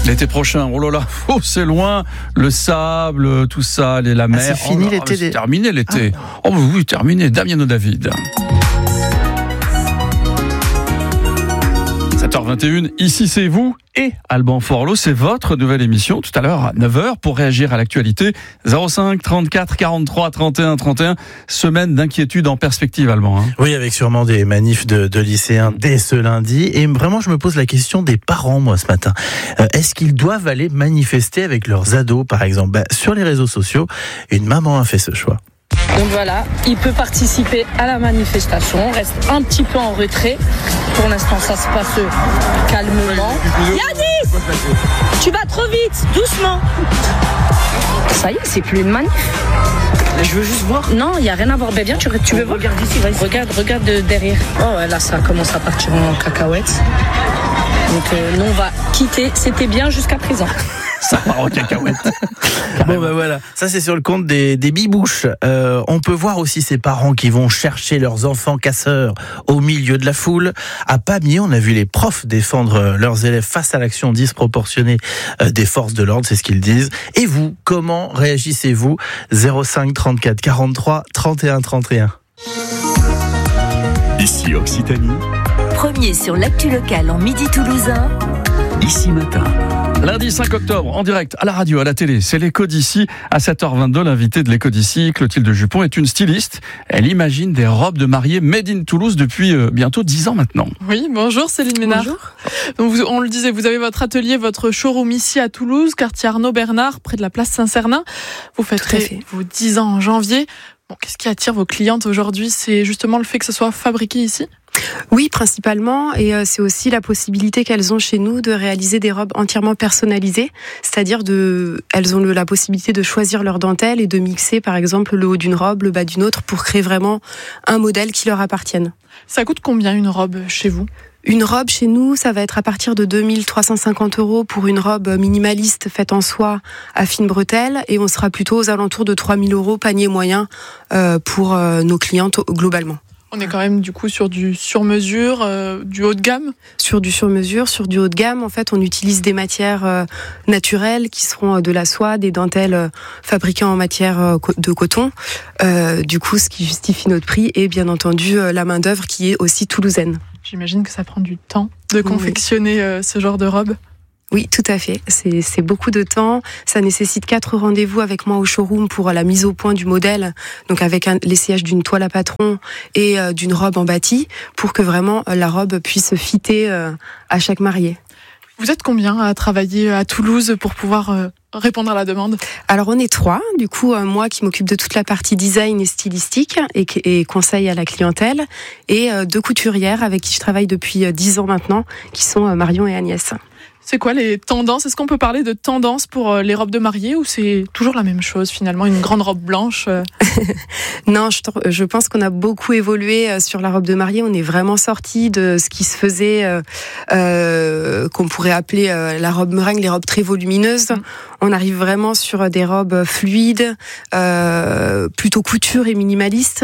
L'été prochain, oh là là, c'est loin, le sable, tout ça, la mer. C'est fini l'été. C'est terminé l'été. Oui, terminé. Damiano David. 7h21, ici c'est vous et Alban Forlot, c'est votre nouvelle émission tout à l'heure à 9h pour réagir à l'actualité. 05 34 43 31 31, semaine d'inquiétude en perspective, Alban. Oui, avec sûrement des manifs de lycéens dès ce lundi. Et vraiment, je me pose la question des parents, moi, ce matin. Est-ce qu'ils doivent aller manifester avec leurs ados, par exemple ? Sur les réseaux sociaux, une maman a fait ce choix. Donc voilà, il peut participer à la manifestation, on reste un petit peu en retrait. Pour l'instant, ça se passe calmement. Yanis, tu vas trop vite, doucement. Ça y est, c'est plus une manif. Je veux juste voir. Non, il n'y a rien à voir. Ben viens, tu veux voir. Regarde ici, vas-y. Regarde derrière. Oh ouais, là, ça commence à partir en cacahuète. Donc nous, on va quitter. C'était bien jusqu'à présent. Ça part en cacahuète. Bon voilà, ça c'est sur le compte des bibouches. On peut voir aussi ces parents qui vont chercher leurs enfants casseurs au milieu de la foule. À Pamiers, on a vu les profs défendre leurs élèves face à l'action disproportionnée des forces de l'ordre, c'est ce qu'ils disent. Et vous, comment réagissez-vous ? 05 34 43 31 31. Ici Occitanie. Premier sur l'actu locale en midi toulousain. Ici Matin. Lundi 5 octobre, en direct, à la radio, à la télé, c'est l'Écho d'ici. À 7h22, l'invitée de l'Écho d'ici, Clotilde Jupon, est une styliste. Elle imagine des robes de mariée made in Toulouse depuis bientôt 10 ans maintenant. Oui, bonjour Céline Ménard. Bonjour. Donc on le disait, vous avez votre atelier, votre showroom ici à Toulouse, quartier Arnaud Bernard, près de la place Saint-Cernin. Vous fêterez vos 10 ans en janvier. Bon, qu'est-ce qui attire vos clientes aujourd'hui ? C'est justement le fait que ce soit fabriqué ici ? Oui, principalement, et c'est aussi la possibilité qu'elles ont chez nous de réaliser des robes entièrement personnalisées, c'est-à-dire elles ont la possibilité de choisir leur dentelle et de mixer par exemple le haut d'une robe, le bas d'une autre pour créer vraiment un modèle qui leur appartienne. Ça coûte combien une robe chez vous ? Une robe chez nous, ça va être à partir de 2 350 € pour une robe minimaliste faite en soie à fines bretelles, et on sera plutôt aux alentours de 3 000 € panier moyen pour nos clientes globalement. On est quand même du coup sur du sur-mesure, du haut de gamme. Sur du sur-mesure, sur du haut de gamme, en fait, on utilise des matières naturelles qui seront de la soie, des dentelles fabriquées en matière de coton. Du coup, ce qui justifie notre prix et bien entendu la main-d'œuvre qui est aussi toulousaine. J'imagine que ça prend du temps de confectionner ce genre de robe. Oui, tout à fait. C'est beaucoup de temps. Ça nécessite 4 rendez-vous avec moi au showroom pour la mise au point du modèle, donc avec l'essayage d'une toile à patron et d'une robe en bâti, pour que vraiment la robe puisse fitter à chaque mariée. Vous êtes combien à travailler à Toulouse pour pouvoir répondre à la demande ? Alors on est 3, du coup moi qui m'occupe de toute la partie design et stylistique et conseil à la clientèle, et 2 couturières avec qui je travaille depuis 10 ans maintenant, qui sont Marion et Agnès. C'est quoi les tendances ? Est-ce qu'on peut parler de tendances pour les robes de mariée ou c'est toujours la même chose finalement, une grande robe blanche ? Non, je pense qu'on a beaucoup évolué sur la robe de mariée. On est vraiment sorti de ce qui se faisait, qu'on pourrait appeler la robe meringue, les robes très volumineuses. On arrive vraiment sur des robes fluides, plutôt couture et minimalistes,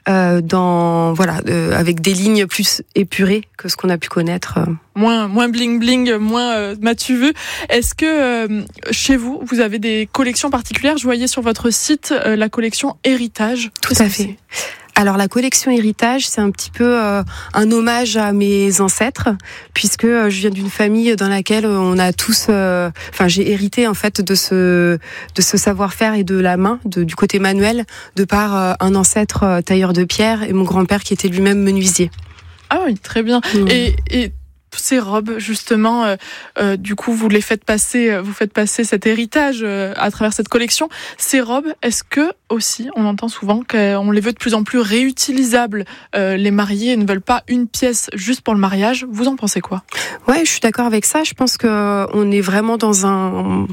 avec des lignes plus épurées que ce qu'on a pu connaître. Moins bling bling, moins m'as-tu vu. Est-ce que chez vous, vous avez des collections particulières ? Je voyais sur votre site la collection Héritage. Tout à fait. Alors la collection Héritage, c'est un petit peu un hommage à mes ancêtres, puisque je viens d'une famille dans laquelle on a tous, j'ai hérité en fait de ce savoir-faire et de la main, du côté manuel, de par un ancêtre tailleur de pierre et mon grand-père qui était lui-même menuisier. Ah oui, très bien. Et ces robes, justement, du coup, vous faites passer cet héritage à travers cette collection. Ces robes, est-ce que aussi, on entend souvent qu'on les veut de plus en plus réutilisables. Les mariés ne veulent pas une pièce juste pour le mariage. Vous en pensez quoi ? Ouais, je suis d'accord avec ça. Je pense que on est vraiment dans un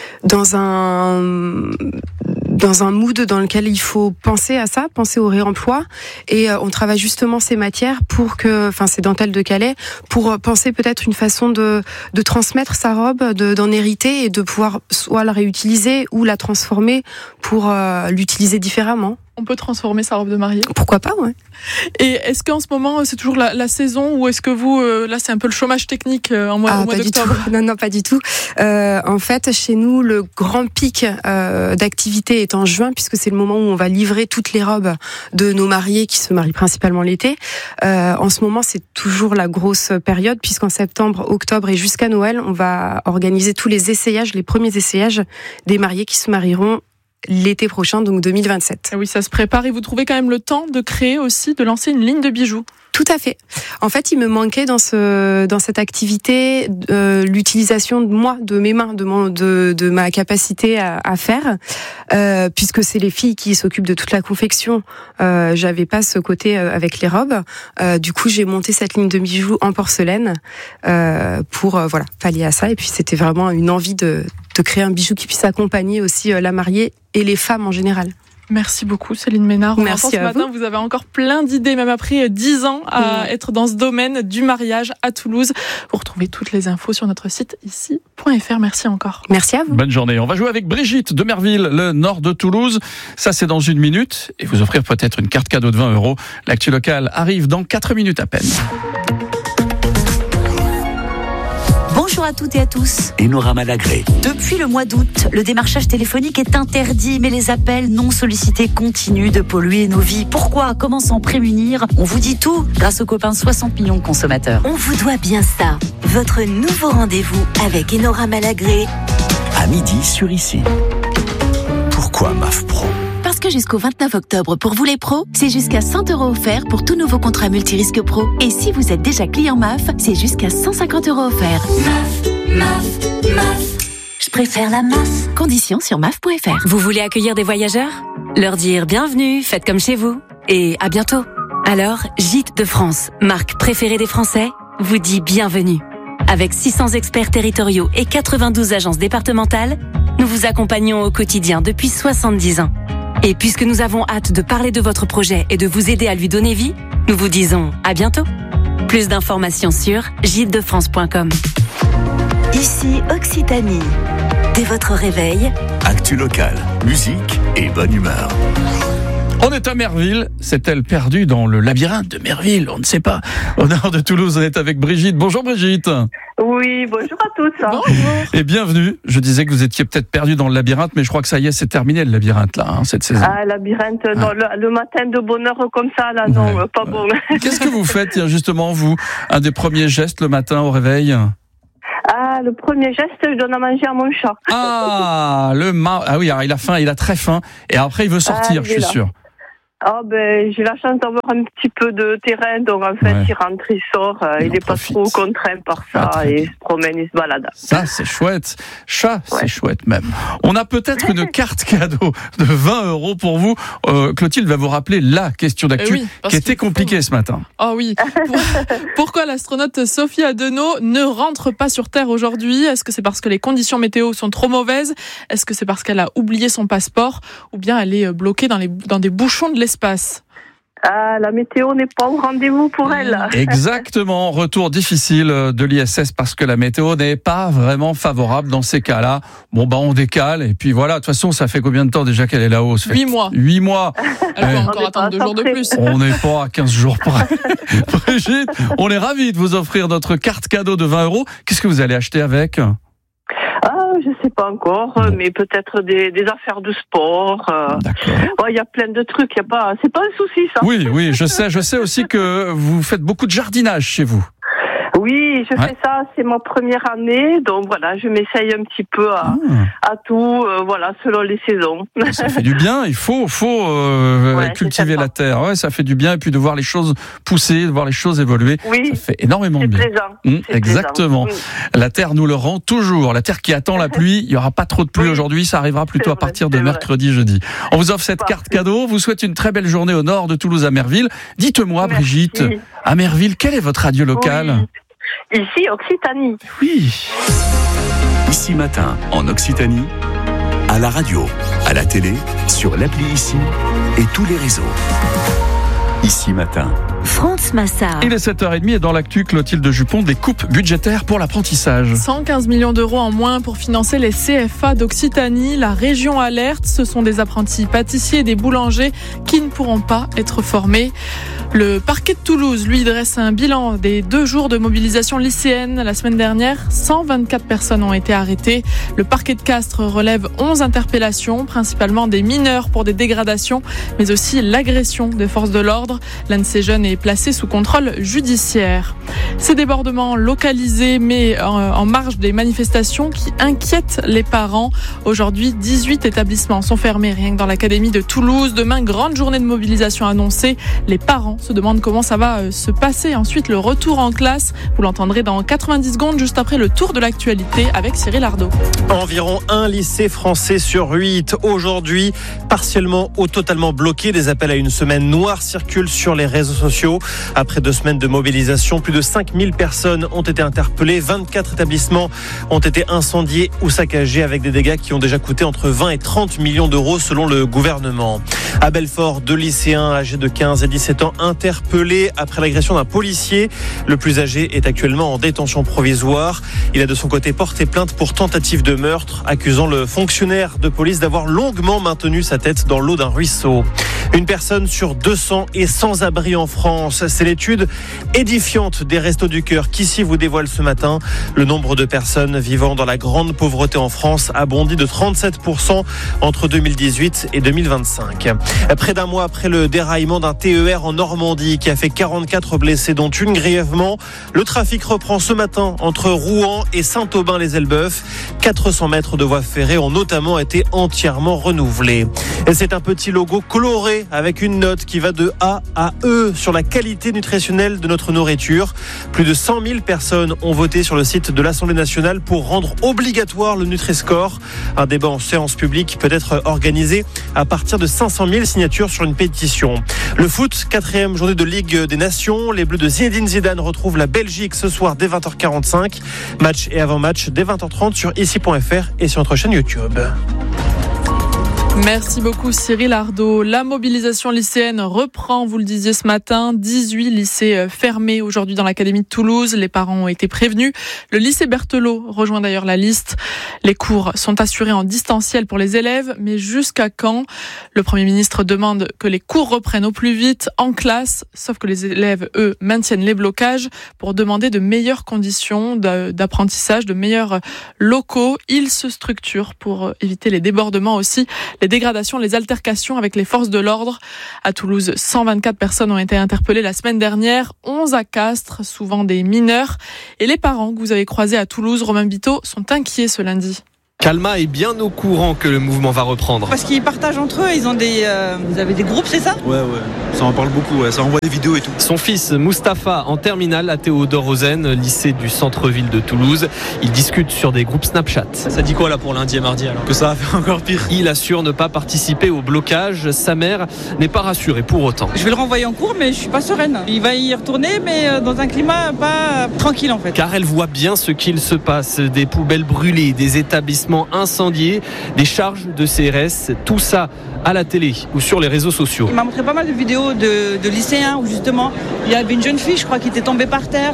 mood dans lequel il faut penser à ça, penser au réemploi, et on travaille justement ces matières ces dentelles de Calais, pour penser peut-être une façon de transmettre sa robe, d'en hériter et de pouvoir soit la réutiliser ou la transformer pour l'utiliser différemment. On peut transformer sa robe de mariée. Pourquoi pas, ouais. Et est-ce qu'en ce moment, c'est toujours la saison ou est-ce que vous, là, c'est un peu le chômage technique au mois d'octobre? Non, pas du tout. En fait, chez nous, le grand pic d'activité est en juin, puisque c'est le moment où on va livrer toutes les robes de nos mariés qui se marient principalement l'été. En ce moment, c'est toujours la grosse période, puisqu'en septembre, octobre et jusqu'à Noël, on va organiser tous les essayages, les premiers essayages des mariés qui se marieront l'été prochain, donc 2027. Oui, ça se prépare et vous trouvez quand même le temps de créer aussi, de lancer une ligne de bijoux. Tout à fait. En fait, il me manquait dans cette activité l'utilisation de mes mains, de ma capacité à faire, puisque c'est les filles qui s'occupent de toute la confection. J'avais pas ce côté avec les robes. Du coup, j'ai monté cette ligne de bijoux en porcelaine pour pallier à ça. Et puis, c'était vraiment une envie de créer un bijou qui puisse accompagner aussi la mariée et les femmes en général. Merci beaucoup Céline Ménard. Merci ce matin, vous avez encore plein d'idées, même après 10 ans à être dans ce domaine du mariage à Toulouse. Vous retrouvez toutes les infos sur notre site ici.fr. Merci encore. Merci à vous. Bonne journée. On va jouer avec Brigitte de Merville, le nord de Toulouse. Ça, c'est dans 1 minute. Et vous offrir peut-être une carte cadeau de 20 €. L'actu locale arrive dans 4 minutes à peine. Bonjour à toutes et à tous. Enora Malagré. Depuis le mois d'août, le démarchage téléphonique est interdit, mais les appels non sollicités continuent de polluer nos vies. Pourquoi? Comment s'en prémunir? On vous dit tout grâce aux copains 60 millions de consommateurs. On vous doit bien ça. Votre nouveau rendez-vous avec Enora Malagré. À midi sur Ici. Pourquoi MAF Pro? Parce que jusqu'au 29 octobre, pour vous les pros, c'est jusqu'à 100 € offerts pour tout nouveau contrat multirisque pro. Et si vous êtes déjà client MAF, c'est jusqu'à 150 € offerts. MAF. Je préfère la MAF. Conditions sur MAF.fr. Vous voulez accueillir des voyageurs? Leur dire bienvenue, faites comme chez vous. Et à bientôt. Alors, Gîtes de France, marque préférée des Français, vous dit bienvenue. Avec 600 experts territoriaux et 92 agences départementales, nous vous accompagnons au quotidien depuis 70 ans. Et puisque nous avons hâte de parler de votre projet et de vous aider à lui donner vie, nous vous disons à bientôt. Plus d'informations sur gîtesdefrance.com. Ici Occitanie. Dès votre réveil, Actu locale, musique et bonne humeur. On est à Merville. S'est-elle perdue dans le labyrinthe de Merville? On ne sait pas. Au nord de Toulouse, on est avec Brigitte. Bonjour Brigitte. Oui, bonjour à tous. Bonjour. Et bienvenue. Je disais que vous étiez peut-être perdu dans le labyrinthe, mais je crois que ça y est, c'est terminé le labyrinthe là, cette saison. Ah, labyrinthe, non, le matin de bonne heure comme ça, là, non, pas bon. Qu'est-ce que vous faites, justement, vous, un des premiers gestes le matin au réveil? Ah, le premier geste, je donne à manger à mon chat. Ah oui, alors il a faim, il a très faim, et après il veut sortir, je suis sûr. Ah j'ai la chance d'avoir un petit peu de terrain, donc en fait il rentre, il sort, il n'est pas trop contraint par ça, et il se promène, il se balade. Ça c'est chouette, c'est chouette même. On a peut-être une carte cadeau de 20 € pour vous. Clotilde va vous rappeler la question d'actu qui était compliquée ce matin. Oh oui, pourquoi l'astronaute Sophie Adenau ne rentre pas sur Terre aujourd'hui? Est-ce que c'est parce que les conditions météo sont trop mauvaises? Est-ce que c'est parce qu'elle a oublié son passeport? Ou bien elle est bloquée dans des bouchons de l'espace? Ah, la météo n'est pas au rendez-vous pour elle. Exactement, retour difficile de l'ISS parce que la météo n'est pas vraiment favorable dans ces cas-là. On décale et puis voilà, de toute façon, ça fait combien de temps déjà qu'elle est là-haut? 8 mois. 8 mois. Elle peut encore attendre 2 jours de plus. On n'est pas à 15 jours près. Brigitte, on est ravis de vous offrir notre carte cadeau de 20 €. Qu'est-ce que vous allez acheter avec? Je sais pas encore, mais peut-être des affaires de sport. Il y a plein de trucs, c'est pas un souci ça. Oui, je sais aussi que vous faites beaucoup de jardinage chez vous. Oui, je fais ça, c'est ma première année, donc voilà, je m'essaye un petit peu à tout, selon les saisons. Ça fait du bien, il faut cultiver la terre, ça fait du bien, et puis de voir les choses pousser, de voir les choses évoluer, ça fait énormément de bien. C'est exactement. Plaisant. La terre nous le rend toujours, la terre qui attend la pluie, il n'y aura pas trop de pluie aujourd'hui, ça arrivera plutôt à partir de mercredi, jeudi. On vous offre cette carte cadeau, vous souhaite une très belle journée au nord de Toulouse à Merville. Dites-moi Brigitte, à Merville, quelle est votre radio locale? Ici, Occitanie. Oui. Ici Matin, en Occitanie, à la radio, à la télé, sur l'appli Ici et tous les réseaux. Ici Matin. France Massard. Il est 7h30 et dans l'actu, Clotilde Jupon, des coupes budgétaires pour l'apprentissage. 115 millions d'euros en moins pour financer les CFA d'Occitanie. La région alerte, ce sont des apprentis pâtissiers et des boulangers qui ne pourront pas être formés. Le parquet de Toulouse, lui, dresse un bilan des 2 jours de mobilisation lycéenne. La semaine dernière, 124 personnes ont été arrêtées. Le parquet de Castres relève 11 interpellations, principalement des mineurs pour des dégradations, mais aussi l'agression des forces de l'ordre. L'un de ces jeunes est placé sous contrôle judiciaire. Ces débordements localisés, mais en marge des manifestations qui inquiètent les parents. Aujourd'hui, 18 établissements sont fermés, rien que dans l'académie de Toulouse. Demain, grande journée de mobilisation annoncée. Les parents se demandent comment ça va se passer. Ensuite, le retour en classe. Vous l'entendrez dans 90 secondes, juste après le tour de l'actualité avec Cyril Ardo. Environ un lycée français sur 8 aujourd'hui, partiellement ou totalement bloqué. Des appels à une semaine noire circulent sur les réseaux sociaux. Après 2 semaines de mobilisation, plus de 5000 personnes ont été interpellées. 24 établissements ont été incendiés ou saccagés avec des dégâts qui ont déjà coûté entre 20 et 30 millions d'euros selon le gouvernement. À Belfort, 2 lycéens âgés de 15 et 17 ans interpellés après l'agression d'un policier. Le plus âgé est actuellement en détention provisoire. Il a de son côté porté plainte pour tentative de meurtre, accusant le fonctionnaire de police d'avoir longuement maintenu sa tête dans l'eau d'un ruisseau. Une personne sur 200 est sans abri en France. C'est l'étude édifiante des Restos du Cœur qu'ici vous dévoile ce matin. Le nombre de personnes vivant dans la grande pauvreté en France a bondi de 37% entre 2018 et 2025. Près d'un mois après le déraillement d'un TER en Normandie qui a fait 44 blessés, dont une grièvement, le trafic reprend ce matin entre Rouen et Saint-Aubin-les-Elbeuf. 400 mètres de voies ferrées ont notamment été entièrement renouvelés. Et c'est un petit logo coloré avec une note qui va de A à E sur la qualité nutritionnelle de notre nourriture. Plus de 100 000 personnes ont voté sur le site de l'Assemblée nationale pour rendre obligatoire le Nutri-Score. Un débat en séance publique peut être organisé à partir de 500 000 signatures sur une pétition. Le foot, 4e journée de Ligue des Nations. Les Bleus de Zinedine Zidane retrouvent la Belgique ce soir dès 20h45. Match et avant-match dès 20h30 sur ici.fr et sur notre chaîne YouTube. Merci beaucoup Cyril Ardo. La mobilisation lycéenne reprend, vous le disiez ce matin, 18 lycées fermés aujourd'hui dans l'académie de Toulouse. Les parents ont été prévenus. Le lycée Berthelot rejoint d'ailleurs la liste. Les cours sont assurés en distanciel pour les élèves, mais jusqu'à quand ? Le Premier ministre demande que les cours reprennent au plus vite en classe, sauf que les élèves, eux, maintiennent les blocages pour demander de meilleures conditions d'apprentissage, de meilleurs locaux. Ils se structurent pour éviter les débordements aussi, les dégradations, les altercations avec les forces de l'ordre. À Toulouse, 124 personnes ont été interpellées la semaine dernière, 11 à Castres, souvent des mineurs. Et les parents que vous avez croisés à Toulouse, Romain Biteau, sont inquiets ce lundi. Calma est bien au courant que le mouvement va reprendre. Parce qu'ils partagent entre eux, ils ont vous avez des groupes, c'est ça ? Ouais, ça en parle beaucoup, ça envoie des vidéos et tout. Son fils Mustapha en terminale à Théodore Rosen, lycée du centre-ville de Toulouse. Ils discutent sur des groupes Snapchat. Ça dit quoi là pour lundi et mardi alors ? Que ça va faire encore pire. Il assure ne pas participer au blocage. Sa mère n'est pas rassurée pour autant. Je vais le renvoyer en cours mais je suis pas sereine. Il va y retourner mais dans un climat pas tranquille en fait. Car elle voit bien ce qu'il se passe. Des poubelles brûlées, des établissements incendiés, des charges de CRS, tout ça à la télé ou sur les réseaux sociaux. Il m'a montré pas mal de vidéos de lycéens où justement il y avait une jeune fille, je crois, qui était tombée par terre.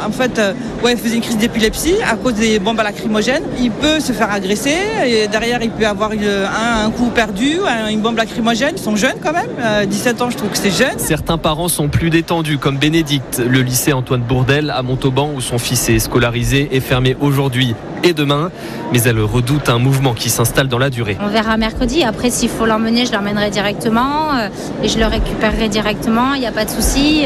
Elle faisait une crise d'épilepsie à cause des bombes à lacrymogènes. Il peut se faire agresser et derrière il peut avoir un coup perdu, une bombe lacrymogène. Ils sont jeunes quand même, 17 ans, je trouve que c'est jeune. Certains parents sont plus détendus, comme Bénédicte. Le lycée Antoine Bourdelle à Montauban, où son fils est scolarisé, est fermé aujourd'hui et demain. Mais elle redoute un mouvement qui s'installe dans la durée. On verra mercredi. Après, s'il faut l'emmener, je l'emmènerai directement et je le récupérerai directement. Il n'y a pas de souci.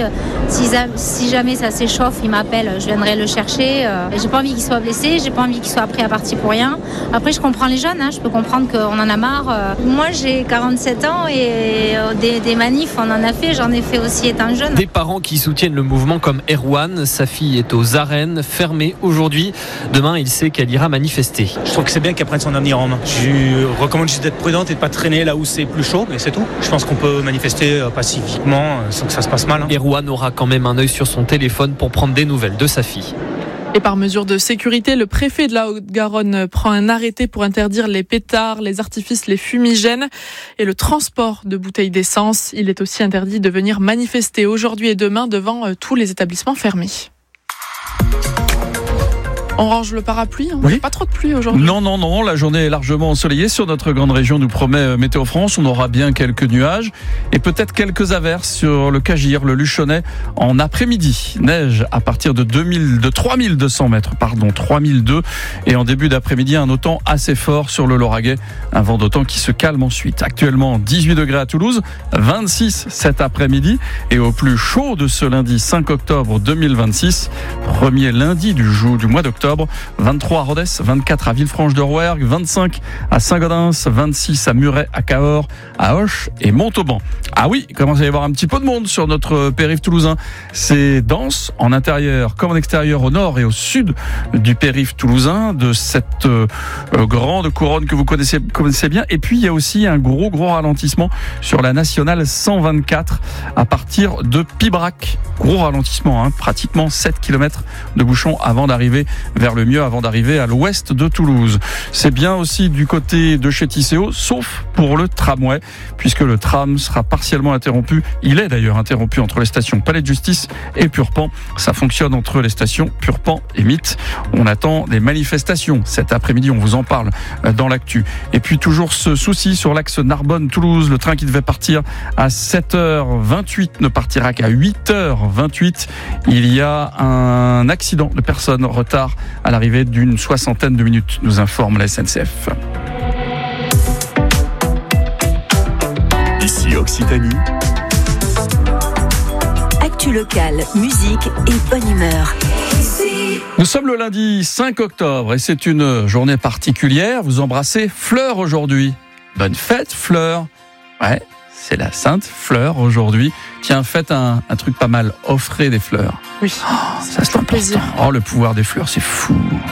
Si jamais ça s'échauffe, il m'appelle, je viendrai le chercher. J'ai pas envie qu'il soit blessé, j'ai pas envie qu'il soit pris à partie pour rien. Après, je comprends les jeunes, je peux comprendre qu'on en a marre. Moi, j'ai 47 ans et des manifs, on en a fait. J'en ai fait aussi étant jeune. Des parents qui soutiennent le mouvement comme Erwan. Sa fille est aux arènes, fermée aujourd'hui. Demain, il sait qu'elle ira manifester. Je trouve que c'est bien qu'elle prenne son avenir en main. Je recommande juste d'être prudente et de ne pas traîner là où c'est plus chaud, mais c'est tout. Je pense qu'on peut manifester pacifiquement sans que ça se passe mal. Erwan aura quand même un œil sur son téléphone pour prendre des nouvelles de sa fille. Et par mesure de sécurité, le préfet de la Haute-Garonne prend un arrêté pour interdire les pétards, les artifices, les fumigènes et le transport de bouteilles d'essence. Il est aussi interdit de venir manifester aujourd'hui et demain devant tous les établissements fermés. On range le parapluie, on n'a pas trop de pluie aujourd'hui. Non, la journée est largement ensoleillée sur notre grande région, nous promet Météo France. On aura bien quelques nuages et peut-être quelques averses sur le Cagir, le Luchonnais en après-midi. Neige à partir de 3200 mètres, 3002. Et en début d'après-midi, un autant assez fort sur le Lauragais. Un vent d'autant qui se calme ensuite. Actuellement, 18 degrés à Toulouse, 26 cet après-midi. Et au plus chaud de ce lundi 5 octobre 2026, premier lundi du mois d'octobre, 23 à Rodez, 24 à Villefranche-de-Rouergue, 25 à Saint-Gaudens, 26 à Muret, à Cahors, à Auch et Montauban. Ah oui, il commence à y avoir un petit peu de monde sur notre périph' toulousain. C'est dense en intérieur comme en extérieur, au nord et au sud du périph' toulousain, de cette grande couronne que vous connaissez bien. Et puis il y a aussi un gros ralentissement sur la nationale 124 à partir de Pibrac. Gros ralentissement, pratiquement 7 km de bouchons avant d'arriver vers le mieux, avant d'arriver à l'ouest de Toulouse. C'est bien aussi du côté de chez Tisséo, sauf pour le tramway, puisque le tram sera partiellement interrompu. Il est d'ailleurs interrompu entre les stations Palais de Justice et Purpan. Ça fonctionne entre les stations Purpan et Mitte. On attend des manifestations cet après-midi, on vous en parle dans l'actu. Et puis toujours ce souci sur l'axe Narbonne-Toulouse, le train qui devait partir à 7h28 ne partira qu'à 8h28. Il y a un accident de personnes, retard à l'arrivée d'une soixantaine de minutes, nous informe la SNCF. Ici Occitanie. Actu locale, musique et bonne humeur. Nous sommes le lundi 5 octobre et c'est une journée particulière. Vous embrassez Fleur aujourd'hui. Bonne fête Fleur. Ouais, c'est la Sainte Fleur aujourd'hui. Tiens, faites un truc pas mal, offrez des fleurs. Oui, ça c'est important. Plaisir. Oh, le pouvoir des fleurs, c'est fou.